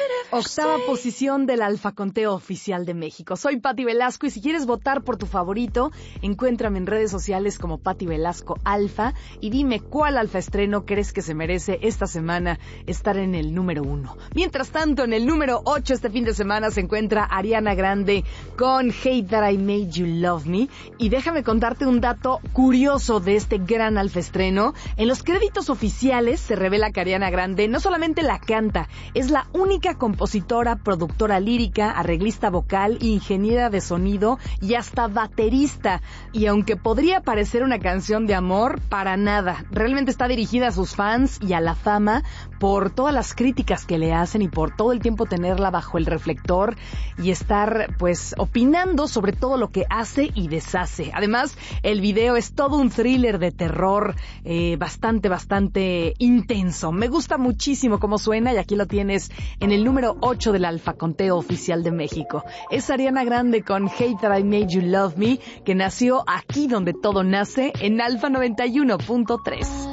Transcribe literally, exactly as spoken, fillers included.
Octava posición del Alfa Conteo Oficial de México. Soy Pati Velasco y si quieres votar por tu favorito, encuéntrame en redes sociales como Pati Velasco Alfa y dime cuál alfa estreno crees que se merece esta semana estar en el número uno. Mientras tanto, en el número ocho este fin de semana se encuentra Ariana Grande con Hate That I Made You Love Me. Y déjame contarte un dato curioso de este gran alfa estreno. En los créditos oficiales se revela que Ariana Grande no solamente la canta, es la única compositora compositora, productora lírica, arreglista vocal, ingeniera de sonido y hasta baterista. Y aunque podría parecer una canción de amor, para nada. Realmente está dirigida a sus fans y a la fama por todas las críticas que le hacen y por todo el tiempo tenerla bajo el reflector y estar, pues, opinando sobre todo lo que hace y deshace. Además, el video es todo un thriller de terror eh, bastante, bastante intenso. Me gusta muchísimo cómo suena y aquí lo tienes en el número ocho del Alfa Conteo Oficial de México. Es Ariana Grande con Hate That I Made You Love Me, que nació aquí donde todo nace, en Alfa noventa y uno punto tres.